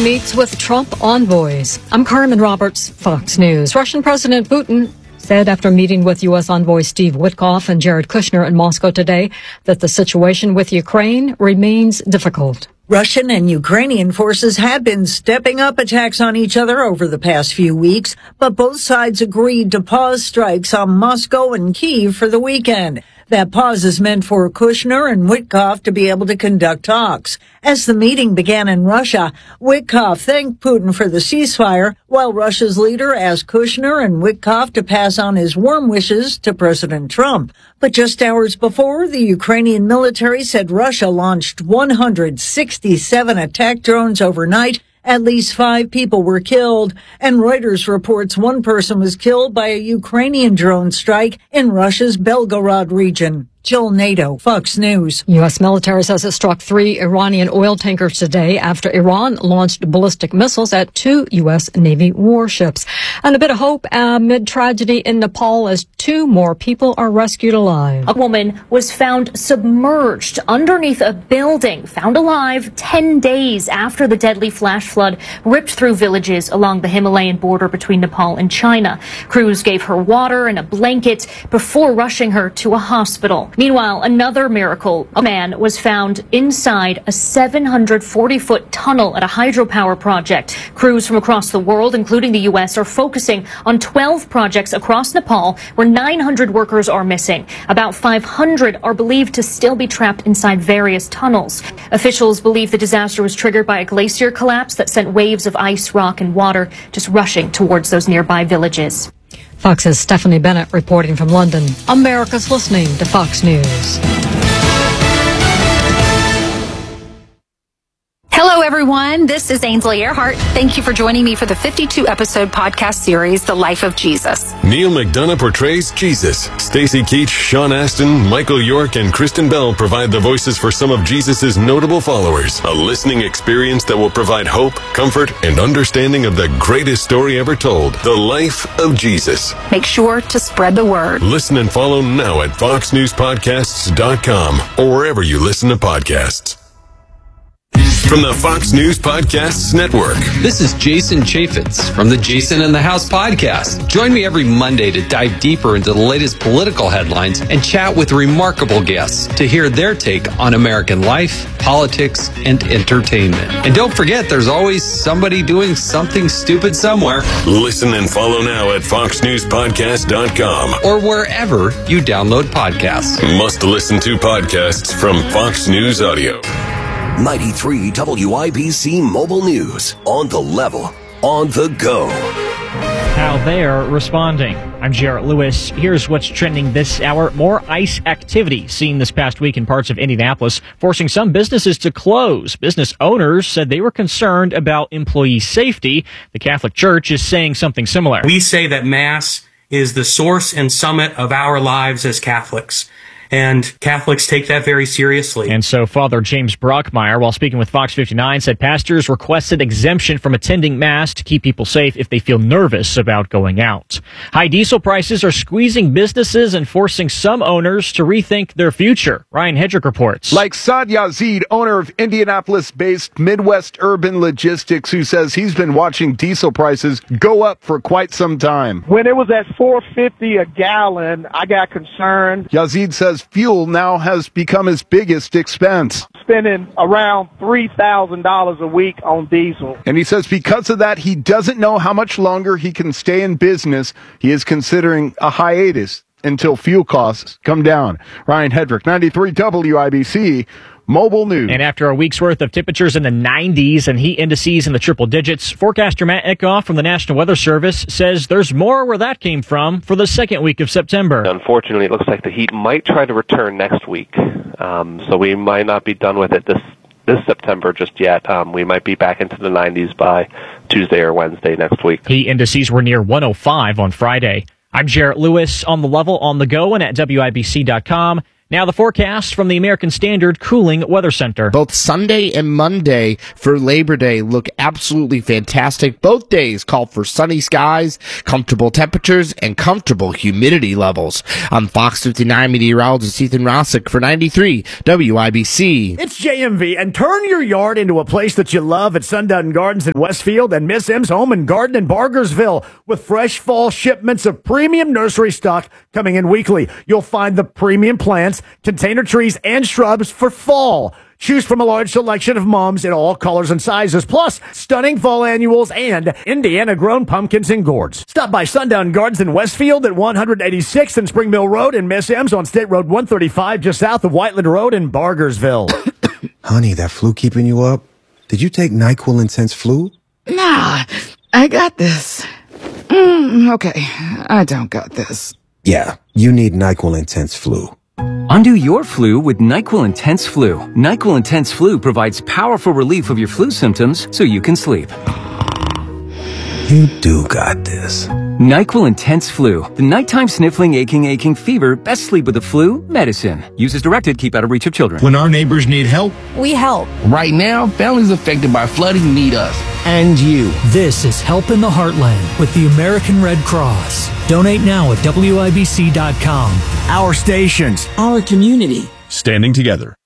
meets with Trump envoys. I'm Carmen Roberts, Fox News. Russian President Putin said after meeting with U.S. envoy Steve Witkoff and Jared Kushner in Moscow today that the situation with Ukraine remains difficult. Russian and Ukrainian forces have been stepping up attacks on each other over the past few weeks, but both sides agreed to pause strikes on Moscow and Kyiv for the weekend. That pause is meant for Kushner and Witkoff to be able to conduct talks. As the meeting began in Russia, Witkoff thanked Putin for the ceasefire, while Russia's leader asked Kushner and Witkoff to pass on his warm wishes to President Trump. But just hours before, the Ukrainian military said Russia launched 167 attack drones overnight. At least 5 people were killed, and Reuters reports one person was killed by a Ukrainian drone strike in Russia's Belgorod region. Jill Nato, Fox News. U.S. military says it struck 3 Iranian oil tankers today after Iran launched ballistic missiles at 2 U.S. Navy warships. And a bit of hope amid tragedy in Nepal as 2 more people are rescued alive. A woman was found submerged underneath a building, found alive 10 days after the deadly flash flood ripped through villages along the Himalayan border between Nepal and China. Crews gave her water and a blanket before rushing her to a hospital. Meanwhile, another miracle. A man was found inside a 740-foot tunnel at a hydropower project. Crews from across the world, including the U.S., are focusing on 12 projects across Nepal where 900 workers are missing. About 500 are believed to still be trapped inside various tunnels. Officials believe the disaster was triggered by a glacier collapse that sent waves of ice, rock, and water just rushing towards those nearby villages. Fox's Stephanie Bennett reporting from London. America's listening to Fox News. Hello, everyone. This is Ainsley Earhart. Thank you for joining me for the 52-episode podcast series, The Life of Jesus. Neil McDonough portrays Jesus. Stacey Keach, Sean Astin, Michael York, and Kristen Bell provide the voices for some of Jesus' notable followers. A listening experience that will provide hope, comfort, and understanding of the greatest story ever told, The Life of Jesus. Make sure to spread the word. Listen and follow now at foxnewspodcasts.com or wherever you listen to podcasts. From the Fox News Podcasts Network. This is Jason Chaffetz from the Jason in the House podcast. Join me every Monday to dive deeper into the latest political headlines and chat with remarkable guests to hear their take on American life, politics, and entertainment. And don't forget, there's always somebody doing something stupid somewhere. Listen and follow now at foxnewspodcast.com or wherever you download podcasts. Must listen to podcasts from Fox News Audio. 93 WIBC Mobile News. On the level, on the go. How they're responding. I'm Jarrett Lewis. Here's what's trending this hour. More ICE activity seen this past week in parts of Indianapolis, forcing some businesses to close. Business owners said they were concerned about employee safety. The Catholic Church is saying something similar. We say that Mass is the source and summit of our lives as Catholics. And Catholics take that very seriously. And so Father James Brockmeyer, while speaking with Fox 59, said pastors requested exemption from attending Mass to keep people safe if they feel nervous about going out. High diesel prices are squeezing businesses and forcing some owners to rethink their future. Ryan Hedrick reports. Like Saad Yazid, owner of Indianapolis-based Midwest Urban Logistics, who says he's been watching diesel prices go up for quite some time. When it was at $4.50 a gallon, I got concerned. Yazid says fuel now has become his biggest expense. Spending around $3,000 a week on diesel. And he says because of that, he doesn't know how much longer he can stay in business. He is considering a hiatus until fuel costs come down. Ryan Hedrick, 93 WIBC. Mobile News. And after a week's worth of temperatures in the 90s and heat indices in the triple digits, forecaster Matt Eckhoff from the National Weather Service says there's more where that came from for the second week of September. Unfortunately, it looks like the heat might try to return next week. So we might not be done with it this September just yet. We might be back into the 90s by Tuesday or Wednesday next week. Heat indices were near 105 on Friday. I'm Jarrett Lewis on the level, on the go, and at WIBC.com. Now the forecast from the American Standard Cooling Weather Center. Both Sunday and Monday for Labor Day look absolutely fantastic. Both days call for sunny skies, comfortable temperatures, and comfortable humidity levels. I'm Fox 59 meteorologist Ethan Rossick for 93 WIBC. It's JMV, and turn your yard into a place that you love at Sundown Gardens in Westfield and Miss M's Home and Garden in Bargersville with fresh fall shipments of premium nursery stock coming in weekly. You'll find the premium plants, container trees, and shrubs for fall. Choose from a large selection of mums in all colors and sizes, plus stunning fall annuals and Indiana-grown pumpkins and gourds. Stop by Sundown Gardens in Westfield at 186th and Spring Mill Road and Miss M's on State Road 135 just south of Whiteland Road in Bargersville. Honey, that flu keeping you up? Did you take NyQuil Intense Flu? Nah, I got this. Okay, I don't got this. Yeah, you need NyQuil Intense Flu. Undo your flu with NyQuil Intense Flu. NyQuil Intense Flu provides powerful relief of your flu symptoms so you can sleep. You do got this. NyQuil Intense Flu. The nighttime sniffling, aching fever. Best sleep with the flu medicine. Use as directed. Keep out of reach of children. When our neighbors need help, we help. Right now, families affected by flooding need us. And you. This is Help in the Heartland with the American Red Cross. Donate now at WIBC.com. Our stations. Our community. Standing together.